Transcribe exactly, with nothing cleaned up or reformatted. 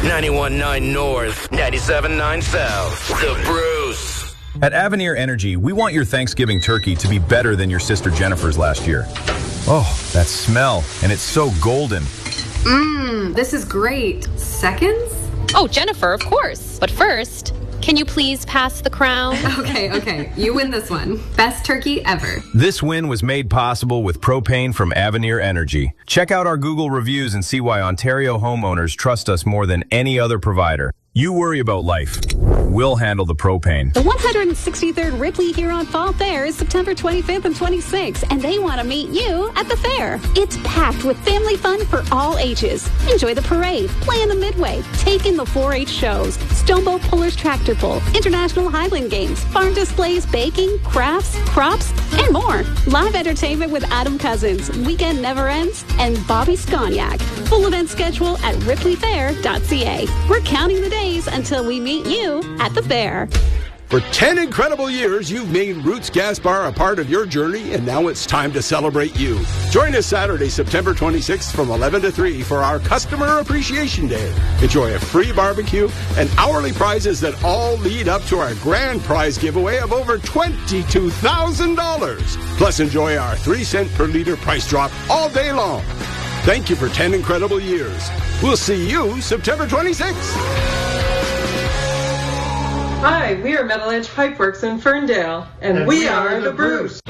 ninety-one point nine North, ninety-seven point nine South. The Bruce. At Avenir Energy, we want your Thanksgiving turkey to be better than your sister Jennifer's last year. Oh, that smell, and it's so golden. Mmm, this is great. Seconds? Oh, Jennifer, of course. But first, can you please pass the crown? Okay, okay. You win this one. Best turkey ever. This win was made possible with propane from Avenir Energy. Check out our Google reviews and see why Ontario homeowners trust us more than any other provider. You worry about life. We'll handle the propane. The one hundred sixty-third Ripley Huron Fall Fair is September twenty-fifth and twenty-sixth, and they want to meet you at the fair. It's packed with family fun for all ages. Enjoy the parade, play in the midway, take in the four H shows, Stoneboat Pullers Tractor Pull, International Highland Games, farm displays, baking, crafts, props, and more. Live entertainment with Adam Cousins, Weekend Never Ends, and Bobby Scognac. Full event schedule at ripley fair dot c a. We're counting the days until we meet you at the fair. For ten incredible years, you've made Roots Gas Bar a part of your journey, and now it's time to celebrate you. Join us Saturday, September twenty-sixth from eleven to three for our Customer Appreciation Day. Enjoy a free barbecue and hourly prizes that all lead up to our grand prize giveaway of over twenty-two thousand dollars. Plus, enjoy our three cent per liter price drop all day long. Thank you for ten incredible years. We'll see you September twenty-sixth. Hi, we are Metal Edge Pipeworks in Ferndale, and, and we, we are, are the Bruce.